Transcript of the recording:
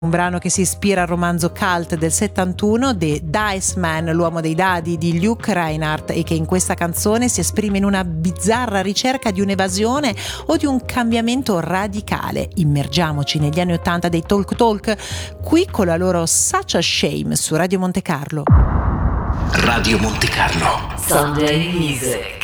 Un brano che si ispira al romanzo cult del 71 The Dice Man, l'uomo dei dadi di Luke Reinhardt, e che in questa canzone si esprime in una bizzarra ricerca di un'evasione o di un cambiamento radicale. Immergiamoci negli anni 80 dei Talk Talk, qui con la loro Such a Shame su Radio Monte Carlo. Radio Monte Carlo. Sunday Music.